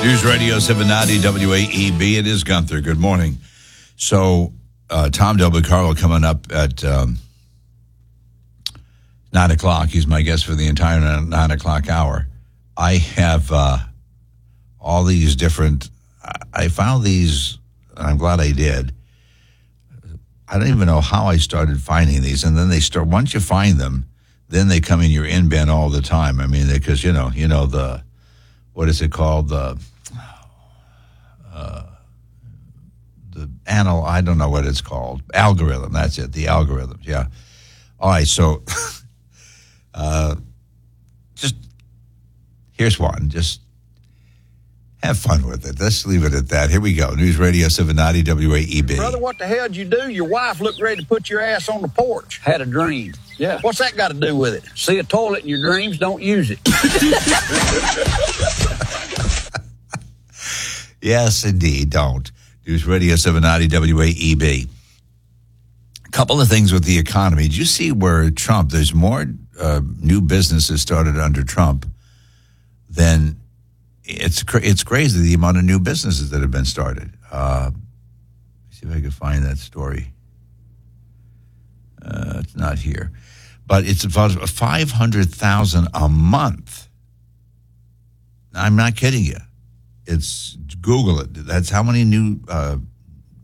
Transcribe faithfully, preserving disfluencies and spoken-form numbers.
News Radio seven ninety W A E B. It is Gunther. Good morning. So, uh, Tom Del Carlo coming up at um, nine o'clock. He's my guest for the entire nine o'clock hour. I have uh, all these different, I found these, and I'm glad I did. I don't even know how I started finding these. And then they start, once you find them, then they come in your in bin all the time. I mean, because, you know, you know, the, what is it called? The, uh, the anal, I don't know what it's called. Algorithm, that's it, the algorithms, yeah. All right, so uh, just, here's one. Just have fun with it. Let's leave it at that. Here we go. News Radio seven ninety W A E B. Brother, what the hell did you do? Your wife looked ready to put your ass on the porch. Had a dream. Yeah. What's that got to do with it? See a toilet in your dreams, don't use it. Yes, indeed, don't. News Radio seven ninety W A E B. A couple of things with the economy. Did you see where Trump, there's more uh, new businesses started under Trump than, it's it's crazy the amount of new businesses that have been started. Uh, let's see if I can find that story. Uh, it's not here. But it's about five hundred thousand a month. I'm not kidding you. It's, Google it. That's how many new uh,